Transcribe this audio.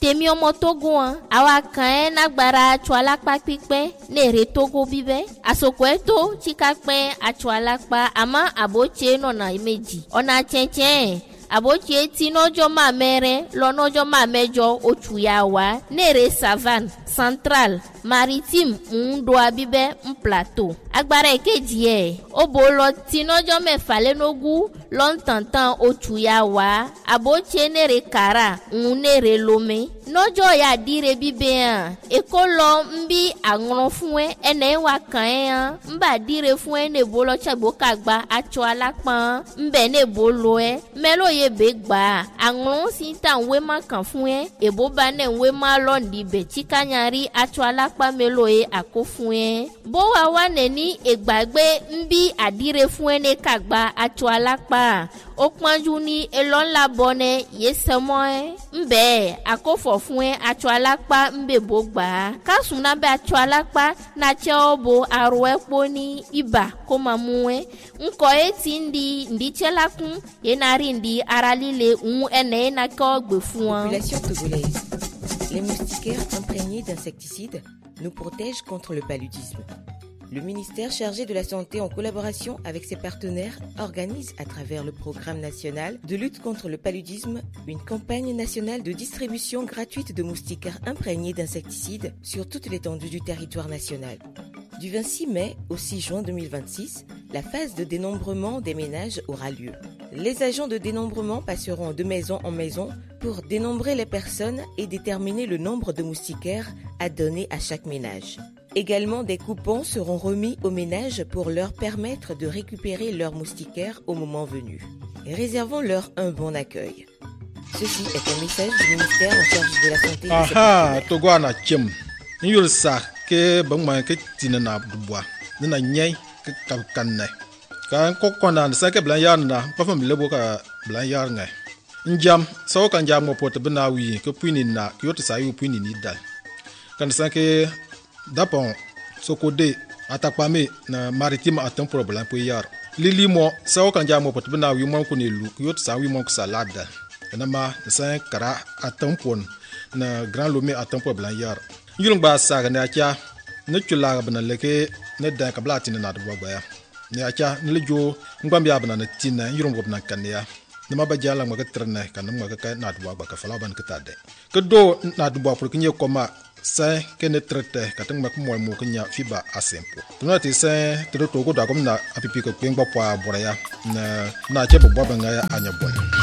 temi omo Togo awa kan nagbara chwalakpa pipe nere Togo bibe asoko eto chikakpe achwalakpa ama aboche no na imeji ona chenchen aboche ti nojo ma mere lo nojo ma mejo ochuyawa nere savane central maritime ndo abibe plateau agbara ekeji obolo ti nojo mefa le nogu lontantan ochuyawa aboche nere kara nere lome nojo ya dire bibe ekolo mbi agron fun ene wa kan mba dire fun ne bolo chagbo kagba acho alapan mbe ne bolo melo ye begba agron sinta we ma kan fun ebo ba ne we ma londi be chikanyari acho alapa melo akofun bo wa ne ni egbagbe mbi adire fun ne kagba acho alapa okpanju ni elon labone yesemo mbe akofo fún acho alapa mbe bogba kasuna be acho alapa na cheobo aro epo ni iba ko mamuwe nko eti ndi chelakun yenari ndi aralile ene na ko gbe fún. Population togolaise. Les moustiquaires imprégnés d'insecticides nous protègent contre le paludisme. Le ministère chargé de la Santé, en collaboration avec ses partenaires, organise à travers le programme national de lutte contre le paludisme une campagne nationale de distribution gratuite de moustiquaires imprégnés d'insecticides sur toute l'étendue du territoire national. Du 26 mai au 6 juin 2026, la phase de dénombrement des ménages aura lieu. Les agents de dénombrement passeront de maison en maison pour dénombrer les personnes et déterminer le nombre de moustiquaires à donner à chaque ménage. Également, des coupons seront remis aux ménages pour leur permettre de récupérer leurs moustiquaires au moment venu. Réservons-leur un bon accueil. Ceci est un message du ministère en charge de la santé. Aha, Togwana Kim. Yul sa ke bangma ke tinana dubwa. Nana nyai ke kanne. Kan kokona sa ke blan yarna, pa fam lebo ka blan yarnga. Njam, so kan jam mo pot bna wi ke puini na, ke yot sa yu puini ni dal. Kan sa ke Dapon, Sokode, Atakpame, na maritime a un problème pour hier. Lili mo, sa kan jamo pot bena wi mon ko ne lu, yot sa wi mon ko salade. Na ma sa kara a un pon na grand lomé a un problème hier. Yulung ba sa na kya, ne chula bana leke ne da ka blati na do ba. Ne kya ne lejo ngam ya bana na tina yulung bobna kanya. Ne ma ba jala ma ka trene kan ma ka na do ba ka fala ban ka tade. Ke do na do ba pour kinye koma sai kene trete katang mak mo mo kenya fiba asempo tuna ti sai to ko da kom na apipi ko pengba kwa boraya na che bo ba nga anya bon.